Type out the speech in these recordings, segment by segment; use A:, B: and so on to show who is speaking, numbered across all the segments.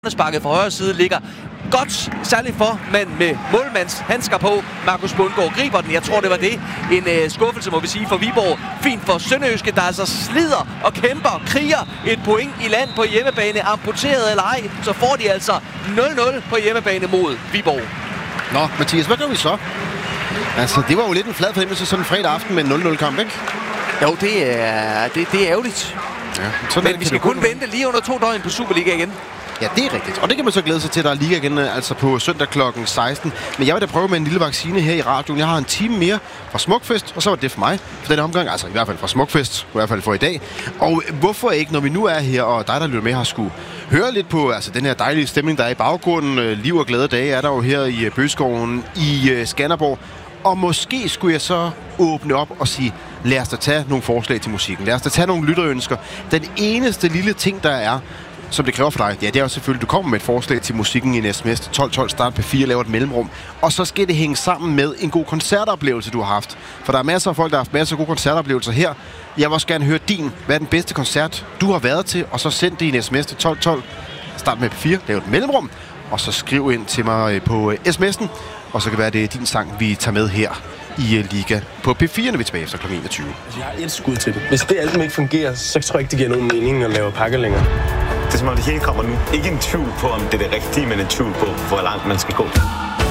A: Sparket fra højre side ligger godt, særligt for mand med målmands handsker på. Markus Bundgaard griber den. Jeg tror, det var det. En skuffelse, må vi sige, for Viborg. Fint for Sønderjyske, der altså slider og kæmper, kriger et point i land på hjemmebane. Amputeret eller ej, så får de altså 0-0 på hjemmebane mod Viborg.
B: Nå, Mathias, hvad gør vi så? Altså, det var jo lidt en flad fornemmelse sådan en fredag aften med en 0-0-kamp, ikke?
A: Jo, det er ærgerligt. Ja, men vi skal kun vente lige under 2 døgn på Superliga igen.
B: Ja, det er rigtigt. Og det kan man så glæde sig til, der er liga igen, altså på søndag kl. 16. Men jeg vil da prøve med en lille vaccine her i radioen. Jeg har en time mere fra Smukfest, og så var det for mig for den omgang. Altså i hvert fald fra Smukfest, i hvert fald for i dag. Og hvorfor ikke, når vi nu er her, og dig, der lytter med, har skulle høre lidt på altså, den her dejlige stemning, der er i baggrunden. Liv og glade dage er der jo her i Bøgeskoven i Skanderborg. Og måske skulle jeg så åbne op og sige, lad os da tage nogle forslag til musikken. Lad os da tage nogle lytterønsker. Den eneste lille ting, der er, som det kræver for dig, ja, det er jo selvfølgelig, at du kommer med et forslag til musikken i en sms 1212 start på 4, laver et mellemrum. Og så skal det hænge sammen med en god koncertoplevelse, du har haft. For der er masser af folk, der har haft masser af gode koncertoplevelser her. Jeg vil også gerne høre din. Hvad er den bedste koncert, du har været til? Og så send det i en sms til 1212 start med 4, laver et mellemrum. Og så skriv ind til mig på sms'en. Og så kan det være, det er din sang, vi tager med her i Liga på P4, når vi er tilbage efter kl. 21.
C: Jeg har et skud til det. Hvis det alt ikke fungerer, så tror jeg ikke, det giver nogen mening at lave pakke længere.
D: Det er som om det hele kommer nu. Ikke en tvivl på, om det er det rigtige, men en tvivl på, hvor langt man skal gå.
C: Jeg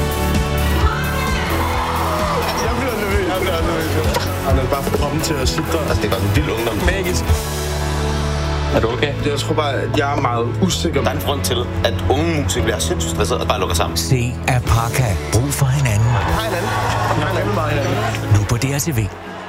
C: bliver nervøs. Han er bare for kroppen til at sidde.
D: Altså, det er godt en vild ungdom.
C: Magisk.
D: Er du okay?
C: Jeg tror bare, at jeg er meget usikker.
D: Der er en grund til, at unge musikere bliver sindssygt stresset og bare lukker sammen.
E: Se Apaka. Brug for hinanden.
C: Hej hinanden.
E: Nu på DRTV.